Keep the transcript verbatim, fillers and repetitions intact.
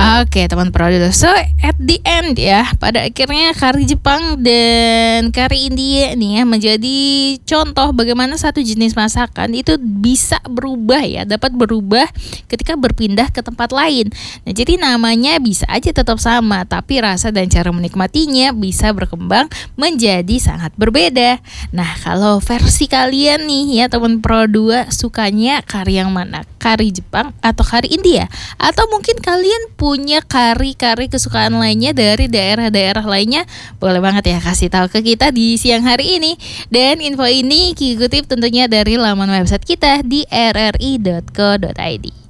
Oke teman produser, so at the end ya, pada akhirnya kari Jepang dan kari India nih ya menjadi contoh bagaimana satu jenis masakan itu bisa berubah ya, dapat berubah ketika berpindah ke tempat lain. Nah jadi namanya bisa aja tetap sama, tapi rasa dan cara menikmatinya bisa berkembang menjadi sangat berbeda. Nah kalau versi kalian nih ya teman Pro dua, sukanya kari yang mana? Kari Jepang atau kari India? Atau mungkin kalian punya kari-kari kesukaan lainnya dari daerah-daerah lainnya? Boleh banget ya kasih tahu ke kita di siang hari ini. Dan info ini Ki kutip tentunya dari laman website kita di r r i dot co dot i d.